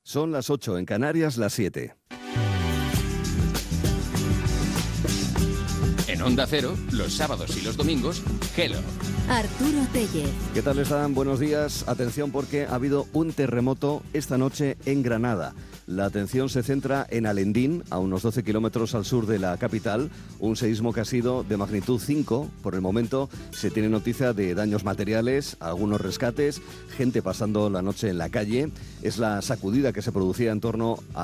Son las 8 en Canarias, las 7. En Onda Cero, los sábados y los domingos, Hello. Arturo Tellez. ¿Qué tal están? Buenos días. Atención porque ha habido un terremoto esta noche en Granada. La atención se centra en Alendín, a unos 12 kilómetros al sur de la capital. Un seísmo que ha sido de magnitud 5. Por el momento se tiene noticia de daños materiales, algunos rescates, gente pasando la noche en la calle. Es la sacudida que se producía en torno a